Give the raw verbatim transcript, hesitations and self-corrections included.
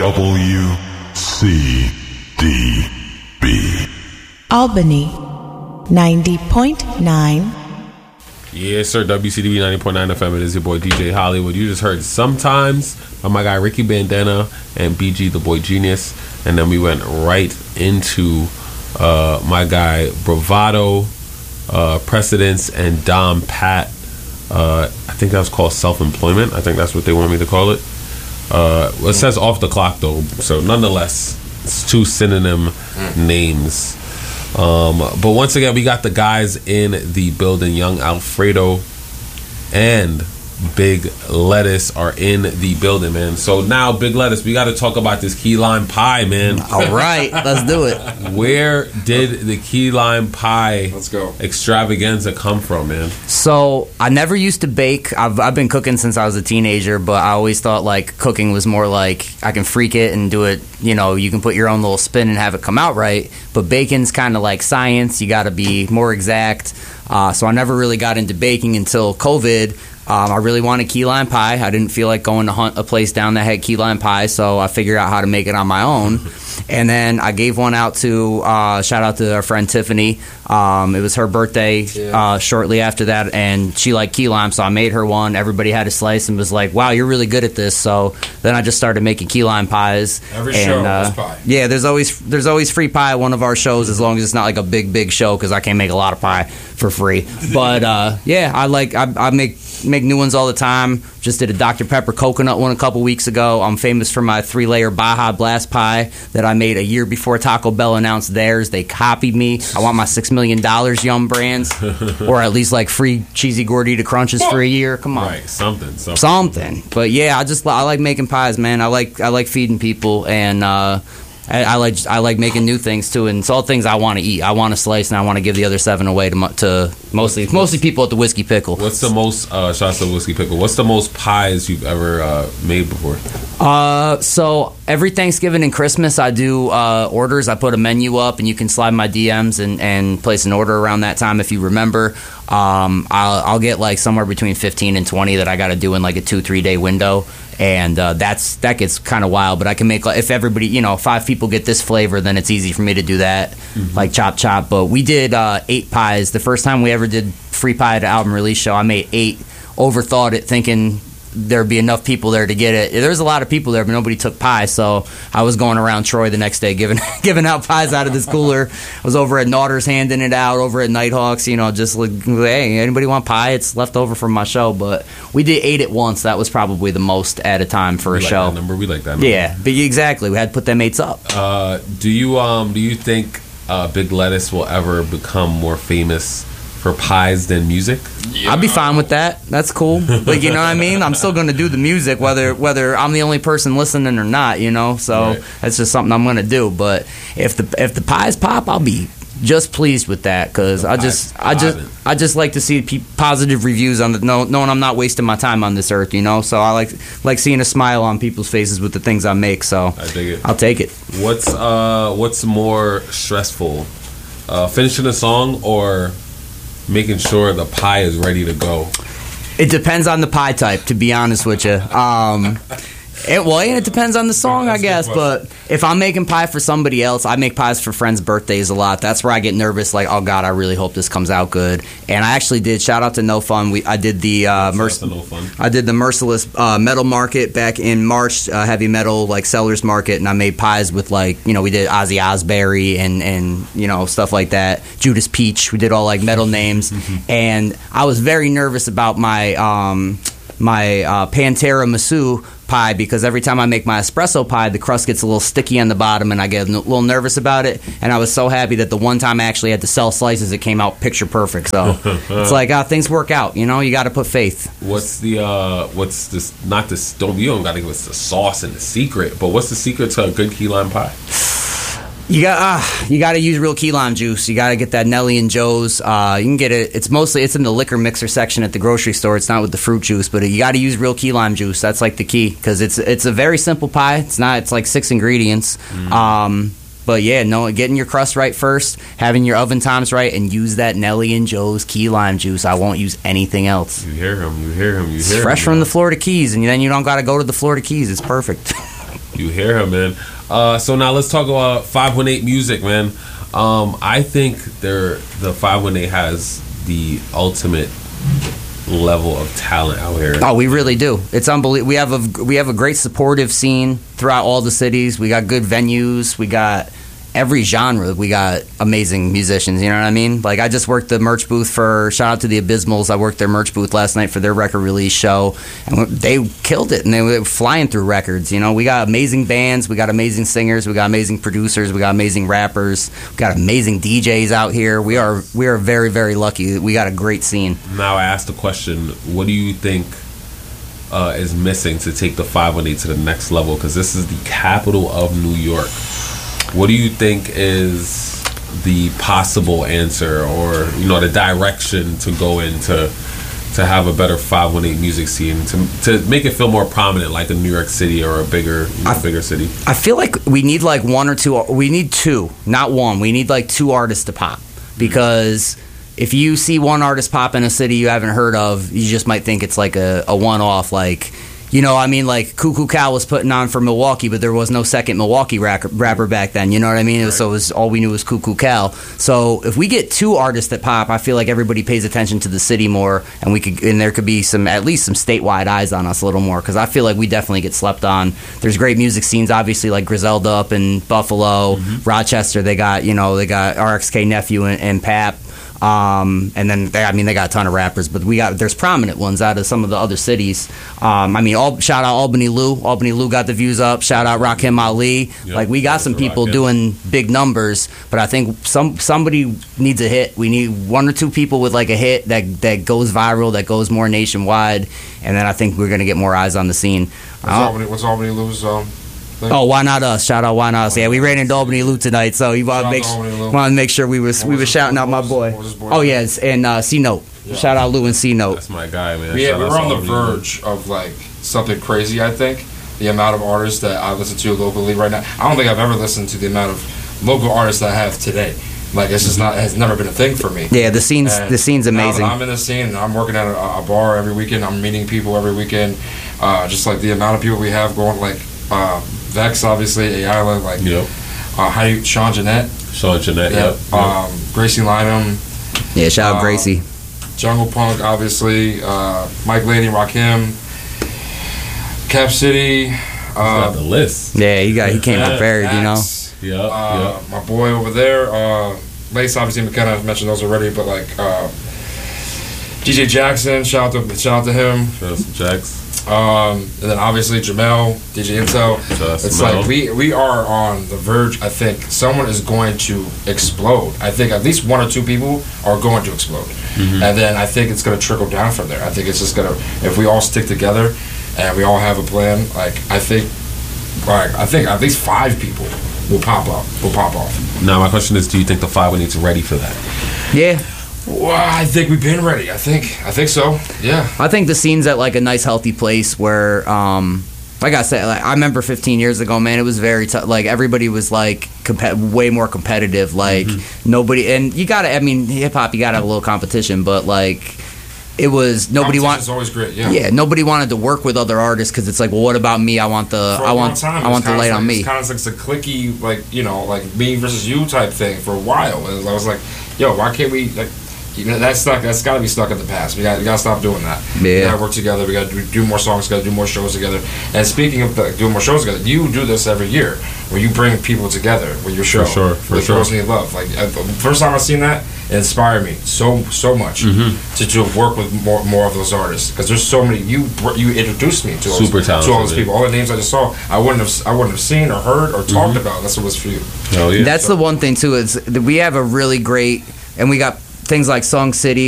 W C D B Albany ninety point nine. Yes, sir. W C D B ninety point nine F M. It is your boy D J Hollywood. You just heard Sometimes by my guy Ricky Bandana and B G the Boy Genius. And then we went right into uh, my guy Bravado, uh, Precedence, and Dom Pat. Uh, I think that was called Self-Employment. I think that's what they want me to call it. Uh, well, it says Off the Clock, though. So nonetheless, it's two synonym names. Um, but once again, we got the guys in the building. Young Alfredo and Big Lettuce are in the building, man. So now, Big Lettuce, we got to talk about this key lime pie, man. All right, let's do it. Where did the key lime pie let's go extravaganza come from, man? So I never used to bake. I've, I've been cooking since I was a teenager, but I always thought like cooking was more like I can freak it and do it. You know, you can put your own little spin and have it come out right. But baking's kind of like science. You got to be more exact. Uh, so I never really got into baking until COVID. Um, I really wanted key lime pie. I didn't feel like going to hunt a place down that had key lime pie, so I figured out how to make it on my own. And then I gave one out to, uh, shout out to our friend Tiffany. Um, it was her birthday yeah. uh, shortly after that, and she liked key lime, so I made her one. Everybody had a slice and was like, wow, you're really good at this. So then I just started making key lime pies. Every and, show uh, is pie. Yeah, there's always there's always free pie at one of our shows, as long as it's not like a big, big show, because I can't make a lot of pie for free. But, uh, yeah, I like I, I make... make new ones all the time. Just did a Doctor Pepper coconut one a couple weeks ago. I'm famous for my three-layer Baja Blast pie that I made a year before Taco Bell announced theirs. They copied me. I want my six million dollars Yum Brands, or at least like free cheesy gordita crunches for a year. Come on, right? Something, something, something. But yeah, I just I like making pies, man. I like I like feeding people, and uh, I, I like I like making new things too, and it's all things I want to eat. I want to slice, and I want to give the other seven away to mo- to mostly mostly people at the Whiskey Pickle. What's the most uh, shots of Whiskey Pickle? What's the most pies you've ever uh, made before? Uh, so every Thanksgiving and Christmas, I do uh, orders. I put a menu up, and you can slide my D Ms and, and place an order around that time if you remember. Um, I'll, I'll get like somewhere between fifteen and twenty that I got to do in like a two three day window. And uh, that's that gets kind of wild, but I can make, like, if everybody, you know, five people get this flavor, then it's easy for me to do that, mm-hmm. like chop chop. But we did uh, eight pies. The first time we ever did free pie at an album release show, I made eight, overthought it, thinking there'd be enough people there to get it. There's a lot of people there, but nobody took pie, so I was going around Troy the next day giving giving out pies out of this cooler. I was over at Naughters handing it out, over at Nighthawks, you know, just like, hey, anybody want pie? It's left over from my show. But we did eight at once. That was probably the most at a time for we a like show. That number. We like that number. Yeah, but exactly. We had to put them eights up. Uh, do you um do you think uh, Big Lettuce will ever become more famous for pies than music? Yeah. I'd be fine with that. That's cool. But you know what I mean? I'm still going to do the music, whether whether I'm the only person listening or not, you know? So right. That's just something I'm going to do. But if the if the pies pop, I'll be just pleased with that, because I just I just I just like to see pe- positive reviews on the know, knowing I'm not wasting my time on this earth, you know? So I like like seeing a smile on people's faces with the things I make. So I dig it. I'll take it. What's uh what's more stressful? Uh, finishing a song or making sure the pie is ready to go? It depends on the pie type, to be honest with you. Um, it, well, it depends on the song, That's I guess. But if I'm making pie for somebody else, I make pies for friends' birthdays a lot. That's where I get nervous, like, oh, God, I really hope this comes out good. And I actually did, shout out to No Fun. We, I did the uh, Merc- No Fun. I did the Merciless uh, Metal Market back in March, uh, heavy metal, like, Sellers Market, and I made pies with, like, you know, we did Ozzy Osbourne and, and you know, stuff like that. Judas Peach. We did all, like, metal names. And I was very nervous about my, um, my uh, Pantera Masu pie, because every time I make my espresso pie, the crust gets a little sticky on the bottom, and I get a little nervous about it. And I was so happy that the one time I actually had to sell slices, it came out picture perfect. So it's like, uh, things work out, you know. You got to put faith. What's the uh, what's this? Not this. Don't you don't got to give us the sauce and the secret, but what's the secret to a good key lime pie? You got uh, you got to use real key lime juice. You got to get that Nelly and Joe's. Uh, you can get it. It's mostly it's in the liquor mixer section at the grocery store. It's not with the fruit juice, but you got to use real key lime juice. That's like the key, because it's it's a very simple pie. It's not. It's like six ingredients. Mm. Um, but yeah, no, getting your crust right first, having your oven times right, and use that Nelly and Joe's key lime juice. I won't use anything else. You hear him. You hear him. You hear it's him. fresh It's from the Florida Keys, and then you don't got to go to the Florida Keys. It's perfect. You hear him, man. Uh, so now let's talk about five one eight music, man. Um, I think they're, the five one eight has the ultimate level of talent out here. Oh, we really do. It's unbelievable. We have a we have a great supportive scene throughout all the cities. We got good venues. We got every genre. We got amazing musicians. You know what I mean? Like, I just worked the merch booth for, shout out to the Abysmals. I worked their merch booth last night for their record release show, and they killed it, and they were flying through records. You know, we got amazing bands. We got amazing singers. We got amazing producers. We got amazing rappers. We got amazing D Js out here. We are we are very, very lucky. We got a great scene. Now I ask the question, what do you think uh, is missing to take the five one eight to the next level? Because this is the capital of New York. What do you think is the possible answer, or, you know, the direction to go into to have a better five one eight music scene, to to make it feel more prominent, like a New York City or a bigger, you know, I, bigger city? I feel like we need like one or two. We need two, not one. We need like two artists to pop, because if you see one artist pop in a city you haven't heard of, you just might think it's like a, a one-off, like. You know, I mean, like, Cuckoo Cal was putting on for Milwaukee, but there was no second Milwaukee rack- rapper back then. You know what I mean? Right. So it was, all we knew was Cuckoo Cal. So if we get two artists that pop, I feel like everybody pays attention to the city more, and we could, and there could be some, at least some statewide eyes on us a little more, because I feel like we definitely get slept on. There's great music scenes, obviously, like Griselda up in Buffalo, mm-hmm. Rochester. They got, you know, they got R X K Nephew and, and Pap. Um, and then they, I mean, they got a ton of rappers, but we got there's prominent ones out of some of the other cities. Um, I mean, all, shout out Albany Lou. Albany Lou got the views up. Shout out Rakim Ali. Yep. Like, we got some people doing big numbers, but I think some somebody needs a hit. We need one or two people with like a hit that that goes viral, that goes more nationwide, and then I think we're gonna get more eyes on the scene. What's uh, Albany? What's Albany Lou's? Um Thing? Oh, why not us? Shout out, why not us? Yeah, we ran into Albany Lou tonight, so you want to make want to make sure we was we were shouting out my boy. Oh yes, and uh, C Note. Yeah. Shout out Lou and C Note. That's my guy, man. Yeah, we were on the verge of like something crazy. I think the amount of artists that I listen to locally right now. I don't think I've ever listened to the amount of local artists that I have today. Like, it's just not, it has never been a thing for me. Yeah, the scene's and the scene's amazing. I'm in the scene, and I'm working at a, a bar every weekend. I'm meeting people every weekend. Uh, just like the amount of people we have going, like. Uh, Vex, obviously, Ayala, like, yep. uh, how you, Sean Jeanette. Sean Jeanette, yep. yep. Um, Gracie Lynham. Yeah, shout out uh, Gracie. Jungle Punk, obviously. Uh, Mike Lady, Rakim. Cap City. Uh, got the list. Yeah, he got he came yeah, prepared, Max, you know. Yeah, uh, yep. My boy over there. Uh, Lace, obviously, McKenna, I've mentioned those already, but like uh, D J Jackson, shout out to shout out to him. Shout out to Jax. Um, and then obviously Jamel, D J Intel. Just it's Mel. like we we are on the verge. I think someone is going to explode. I think at least one or two people are going to explode, mm-hmm. and then I think it's going to trickle down from there. I think it's just going to, if we all stick together and we all have a plan. Like I think, like I think at least five people will pop up. Will pop off. Now my question is, do you think the five one eight's ready for that? Yeah. Well, I think we've been ready. I think. I think so. Yeah. I think the scene's at like a nice, healthy place where, um, like I said, like, I remember fifteen years ago, man, it was very tough. Like everybody was like comp- way more competitive. Like mm-hmm. nobody, and you gotta. I mean, hip hop, you gotta have a little competition, but like. It was nobody wanted. Always great, yeah. Yeah, nobody wanted to work with other artists because it's like, well, what about me? I want the, for a I long want, time, I want the light like, on me. It's kind of like a clicky, like you know, like me versus you type thing for a while. And I was like, yo, why can't we like? You know, that's stuck. That's got to be stuck in the past. We got, we got to stop doing that. Yeah. We got to work together. We got to do, do more songs. Got to do more shows together. And speaking of the, doing more shows together, you do this every year, where you bring people together with your show. For sure, for the sure. Girls Need Love. Like uh, the first time I seen that, it inspired me so so much mm-hmm. to, to work with more more of those artists, because there's so many. You you introduced me to all super those, talented, to all those people. All the names I just saw, I wouldn't have I wouldn't have seen or heard or talked mm-hmm. about. That's what it was for you. Oh yeah. That's so. the one thing too, is that we have a really great, and we got things like Song City.